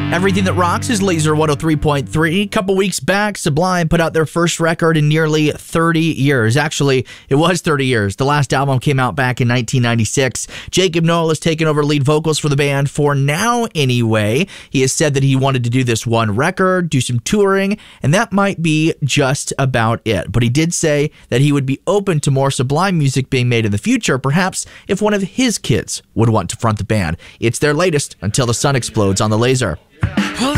Everything That Rocks is Laser 103.3. A couple weeks back, Sublime put out their first record in nearly 30 years. Actually, it was 30 years. The last album came out back in 1996. Jacob Noel has taken over lead vocals for the band for now anyway. He has said that he wanted to do this one record, do some touring, and that might be just about it. But he did say that he would be open to more Sublime music being made in the future, perhaps if one of his kids would want to front the band. It's their latest, Until the Sun Explodes, on the Laser.